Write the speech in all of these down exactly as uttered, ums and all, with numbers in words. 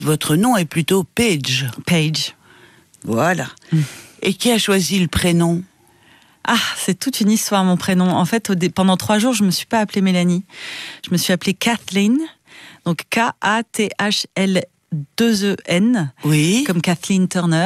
Votre nom est plutôt Page. Page. Voilà. Mm. Et qui a choisi le prénom ? Ah, c'est toute une histoire, mon prénom. En fait, au dé... pendant trois jours, je ne me suis pas appelée Mélanie. Je me suis appelée Kathleen. Donc K A T H L deux E N, oui. Comme Kathleen Turner.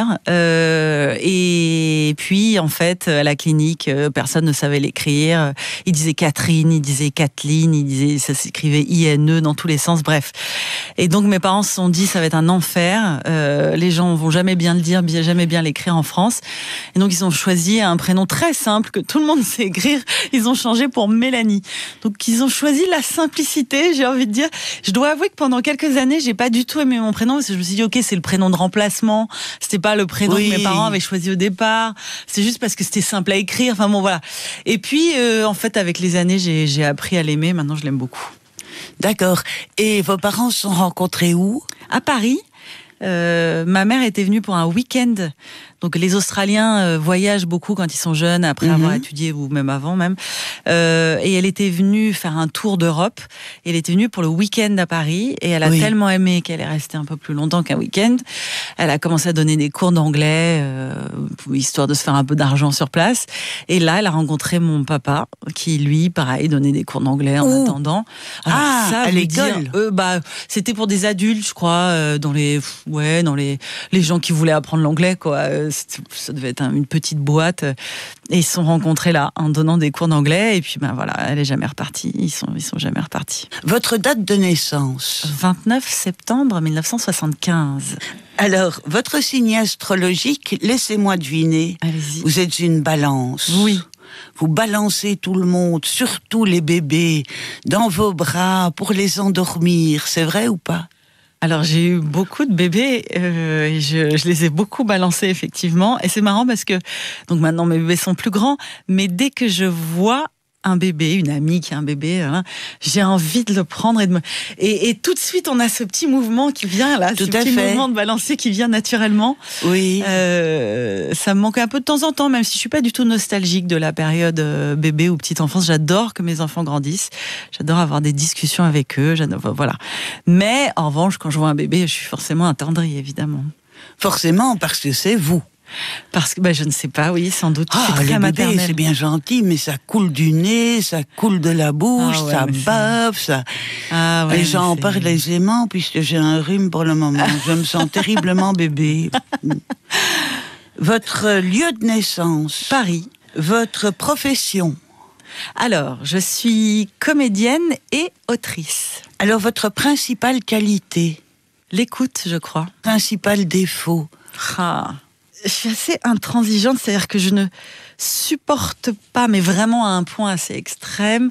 Euh, et puis, en fait, à la clinique, personne ne savait l'écrire. Il disait Catherine, il disait Kathleen, il disait, ça s'écrivait I N E dans tous les sens, bref. Et donc, mes parents se sont dit, ça va être un enfer. Euh, les gens vont jamais bien le dire, jamais bien l'écrire en France. Et donc, ils ont choisi un prénom très simple que tout le monde sait écrire. Ils ont changé pour Mélanie. Donc, ils ont choisi la simplicité, j'ai envie de dire. Je dois avouer que pendant quelques années, j'ai pas du tout aimé mon prénom parce que je me suis dit ok, c'est le prénom de remplacement, c'était pas le prénom oui. que mes parents avaient choisi au départ, c'est juste parce que c'était simple à écrire, enfin bon voilà. Et puis euh, en fait avec les années j'ai, j'ai appris à l'aimer, maintenant je l'aime beaucoup. D'accord. Et vos parents se sont rencontrés où ? À Paris. Euh, ma mère était venue pour un week-end. Donc les Australiens euh, voyagent beaucoup quand ils sont jeunes, après mm-hmm. avoir étudié ou même avant même. Euh, et elle était venue faire un tour d'Europe. Et elle était venue pour le week-end à Paris. Et elle a oui. tellement aimé qu'elle est restée un peu plus longtemps qu'un week-end. Elle a commencé à donner des cours d'anglais, euh, histoire de se faire un peu d'argent sur place. Et là, elle a rencontré mon papa, qui lui, pareil, donnait des cours d'anglais en oh. attendant. Alors, ah, ça, à l'école euh, bah, c'était pour des adultes, je crois, euh, dans les, ouais, dans les, les gens qui voulaient apprendre l'anglais, quoi. Euh, ça devait être une petite boîte. Et ils se sont rencontrés là, en donnant des cours d'anglais. Et puis, ben voilà, elle est jamais repartie. Ils sont, ils sont jamais repartis. Votre date de naissance ? vingt-neuf septembre mille neuf cent soixante-quinze. Alors, votre signe astrologique, laissez-moi deviner. Allez-y. Vous êtes une balance. Oui. Vous balancez tout le monde, surtout les bébés, dans vos bras pour les endormir. C'est vrai ou pas ? Alors j'ai eu beaucoup de bébés, euh, et je, je les ai beaucoup balancés effectivement, et c'est marrant parce que donc maintenant mes bébés sont plus grands, mais dès que je vois un bébé, une amie qui a un bébé, hein, j'ai envie de le prendre et de me... Et, et tout de suite, on a ce petit mouvement qui vient là, tout ce petit fait. mouvement de balancer qui vient naturellement. Oui. Euh, ça me manque un peu de temps en temps, même si je suis pas du tout nostalgique de la période euh, bébé ou petite enfance. J'adore que mes enfants grandissent. J'adore avoir des discussions avec eux. J'adore, voilà. Mais en revanche, quand je vois un bébé, je suis forcément attendrie, évidemment. Forcément, parce que c'est vous. Parce que bah, je ne sais pas, oui, sans doute. Ah, les bébés, c'est bien gentil, mais ça coule du nez, ça coule de la bouche, ah ouais, ça bave, ça. Ah ouais, et j'en parle aisément puisque j'ai un rhume pour le moment. Je me sens terriblement bébé. Votre lieu de naissance ? Paris. Votre profession ? Alors, je suis comédienne et autrice. Alors, votre principale qualité ? L'écoute, je crois. Principal défaut ? Ah. Je suis assez intransigeante, c'est-à-dire que je ne supporte pas, mais vraiment à un point assez extrême,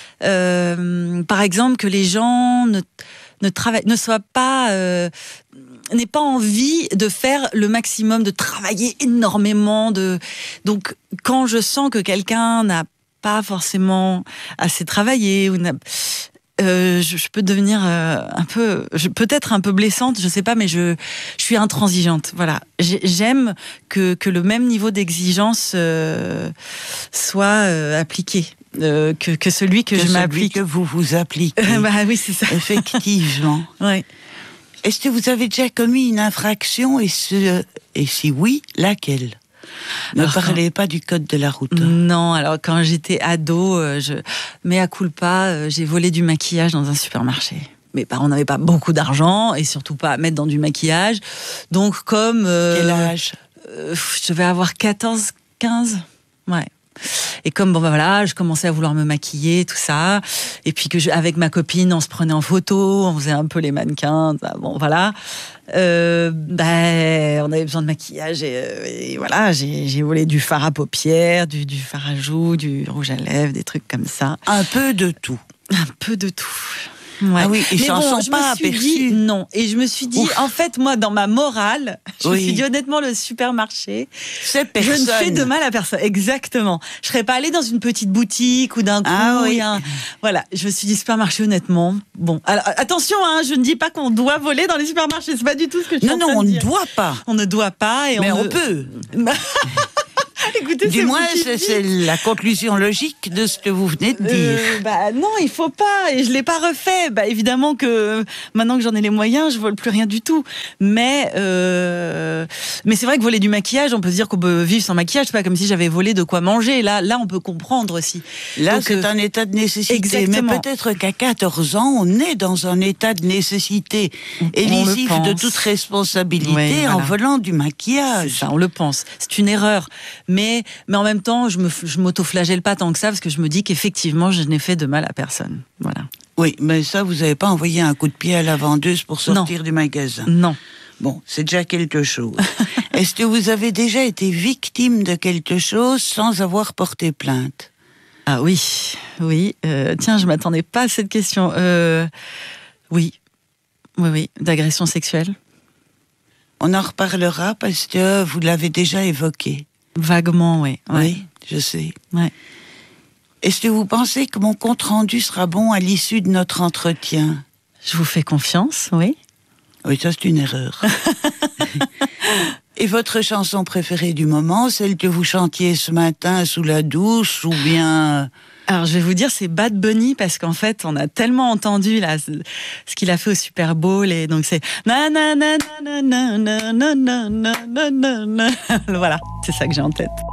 euh, par exemple, que les gens ne, ne travaillent, ne soient pas, euh, n'aient pas envie de faire le maximum, de travailler énormément. De... Donc, quand je sens que quelqu'un n'a pas forcément assez travaillé ou n'a... Euh, je, je peux devenir euh, un peu, je, peut-être un peu blessante, je sais pas, mais je, je suis intransigeante. Voilà, J'ai, j'aime que que le même niveau d'exigence euh, soit euh, appliqué, euh, que que celui que, que je celui m'applique. Que vous vous appliquez. bah oui, c'est ça. Effectivement. Ouais. Est-ce que vous avez déjà commis une infraction et ce, et si oui, laquelle ? Ne alors, parlez quand... pas du code de la route. Non, alors quand j'étais ado, euh, je... mea culpa, euh, j'ai volé du maquillage dans un supermarché. Mes parents n'avaient pas beaucoup d'argent et surtout pas à mettre dans du maquillage. Donc comme... Euh, Quel âge ? euh, Je devais avoir quatorze, quinze. Ouais. Et comme bon ben voilà, je commençais à vouloir me maquiller, tout ça, et puis que je, avec ma copine, on se prenait en photo, on faisait un peu les mannequins, bon voilà. Euh, ben on avait besoin de maquillage et, et voilà, j'ai, j'ai volé du fard à paupières, du, du fard à joues, du rouge à lèvres, des trucs comme ça. Un peu de tout. Un peu de tout. Ouais. Ah oui, ils mais s'en bon, sont pas aperçus. Non, et je me suis dit, Ouf. en fait, moi, dans ma morale, je oui. me suis dit honnêtement, le supermarché, c'est personne. Je ne fais de mal à personne. Exactement. Je serais pas allée dans une petite boutique ou d'un coup, ah oui. un... voilà. Je me suis dit supermarché, honnêtement. Bon, alors attention, hein, je ne dis pas qu'on doit voler dans les supermarchés. C'est pas du tout ce que je suis non, en train non, de on dire. ne doit pas. On ne doit pas. Et mais on, on ne... peut. Écoutez, du c'est moins, vous qui c'est, le c'est dites. la conclusion logique de ce que vous venez de dire. Euh, bah non, il faut pas, et je l'ai pas refait. Bah évidemment que maintenant que j'en ai les moyens, je vole plus rien du tout. Mais euh, mais c'est vrai que voler du maquillage, on peut se dire qu'on peut vivre sans maquillage. C'est pas comme si j'avais volé de quoi manger. Là, là, on peut comprendre aussi. Là, Donc, c'est euh, un état de nécessité. exactement. Mais peut-être qu'à quatorze ans, on est dans un état de nécessité élisif On le de pense. toute responsabilité Oui, en voilà. volant du C'est maquillage. ça, on le pense. C'est une erreur. Mais, mais en même temps, je me, je m'auto-flagelle pas tant que ça parce que je me dis qu'effectivement, je n'ai fait de mal à personne. Voilà. Oui, mais ça, vous n'avez pas envoyé un coup de pied à la vendeuse pour sortir Non. du magasin. Non. Bon, c'est déjà quelque chose. Est-ce que vous avez déjà été victime de quelque chose sans avoir porté plainte? Ah oui, oui. Euh, tiens, je m'attendais pas à cette question. Euh, oui, oui, oui, d'agression sexuelle. On en reparlera parce que vous l'avez déjà évoqué. Vaguement, oui. Ouais. Oui, je sais. Ouais. Est-ce que vous pensez que mon compte-rendu sera bon à l'issue de notre entretien? Je vous fais confiance, oui. Oui, ça c'est une erreur. Et votre chanson préférée du moment, celle que vous chantiez ce matin sous la douche, ou bien... Alors, je vais vous dire, c'est Bad Bunny parce qu'en fait, on a tellement entendu là ce ce qu'il a fait au Super Bowl et donc c'est na na na na na na na na na na na. Voilà, c'est ça que j'ai en tête.